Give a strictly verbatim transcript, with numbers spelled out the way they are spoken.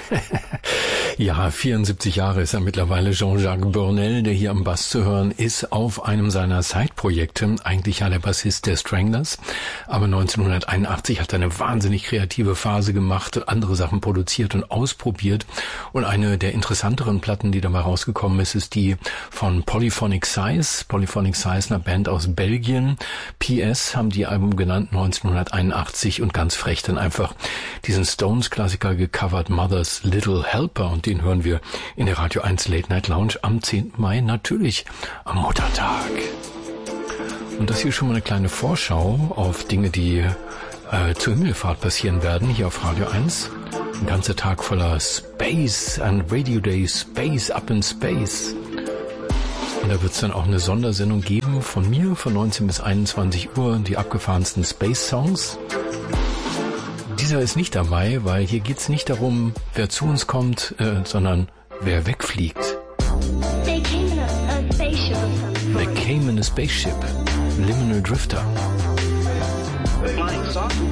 Ja, vierundsiebzig Jahre ist er mittlerweile, Jean-Jacques Burnel, der hier am Bass zu hören ist, auf einem seiner Side-Projekte. Eigentlich ja der Bassist der Stranglers, aber neunzehnhunderteinundachtzig hat er eine wahnsinnig kreative Phase gemacht, andere Sachen produziert und ausprobiert. Und eine der interessanteren Platten, die dabei rausgekommen ist, ist die von Polyphonic Size. Polyphonic Size, eine Band aus Belgien. P S haben die Album genannt, neunzehnhunderteinundachtzig, und ganz frech dann einfach diesen Stones-Klassiker gecovert, Mother's Little Helper, und den hören wir in der Radio eins Late Night Lounge am zehnten Mai, natürlich am Muttertag. Und das hier schon mal eine kleine Vorschau auf Dinge, die äh, zur Himmelfahrt passieren werden, hier auf Radio eins. Ein ganzer Tag voller Space, ein Radio Day Space Up in Space. Und da wird es dann auch eine Sondersendung geben von mir von neunzehn bis einundzwanzig Uhr, die abgefahrensten Space Songs. Dieser ist nicht dabei, weil hier geht's nicht darum, wer zu uns kommt, äh, sondern wer wegfliegt. They came in a, a spaceship or something. They came in a spaceship. Liminal Drifter. Flying saucer?